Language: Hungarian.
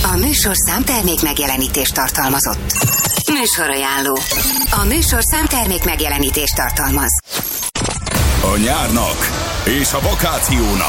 A műsorszám termék megjelenítést tartalmazott. Műsorajánló. A műsorszám termék megjelenítést tartalmaz. A nyárnak és a vakációnak